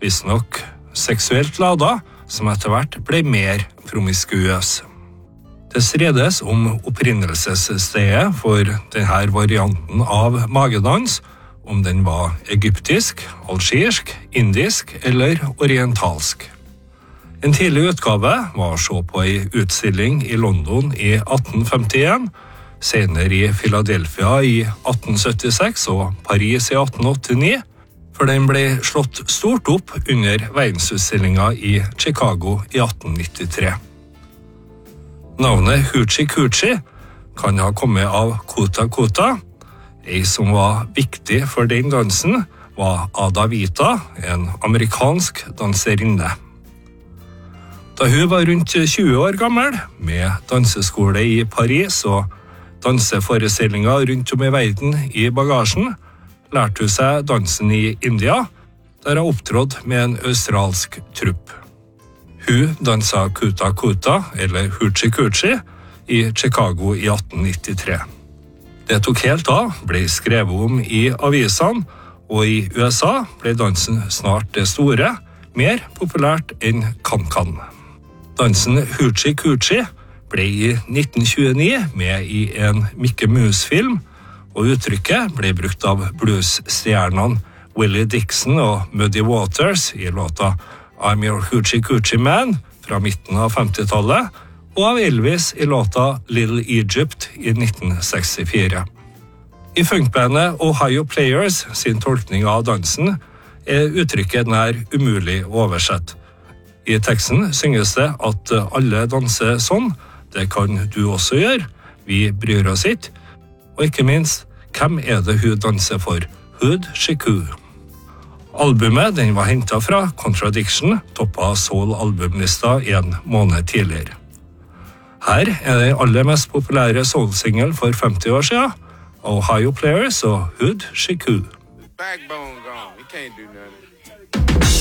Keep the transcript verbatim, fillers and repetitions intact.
visstnok seksuelt ladet, som etter hvert ble mer promiskuøs. Det strides om opprinnelsesstedet for denne varianten av magedans, om den var egyptisk, algerisk, indisk eller orientalsk. En tidlig utgave var å se på en utstilling i London i atten femtien, senere i Philadelphia i atten syttiseks og Paris i atten åttini, for den ble slått stort opp under verdensutstillingen i Chicago i atten nittitre. Navnet Hoochie Coochie kan ha kommet av Kota Kota. En som var viktig for den dansen var Ada Vita, en amerikansk danserinne. Da hun var rundt tjue år gammel, med danseskole i Paris og danseforestillinger rundt om i verden i bagasjen, lærte hun seg dansen i India, der hun opptrådte med en australsk trupp. Hun dansa Kota Kota, eller Hoochie Coochie, i Chicago i atten nittitre. Det tok helt av, ble skrevet om i avisene, og i U S A ble dansen snart det store, mer populært enn kan-kan. Dansen Hoochie Coochie ble i nitten tjueni med i en Mickey Mouse-film, og uttrykket ble brukt av bluesstjernene Willie Dixon og Muddy Waters i låta I'm Your Hoochie Coochie Man fra midten av femtitallet, og av Elvis i låta Little Egypt i nitten sekstifire. I funkbandet Ohio Players sin tolkning av dansen er uttrykket nær umulig å oversette. I teksten synges det at alle danser sånn, det kan du også gjøre, vi bryr oss ikke, og ikke minst, hvem er det hun danser for? Hoochie Coochie. Albumet den var hentet fra Contradiction, toppet soul-albumlista en måned tidligere. Her er den aller mest populære soul-single for femti år siden, Ohio Players og Hoochie Coochie. Backbone gone, we can't do nothing.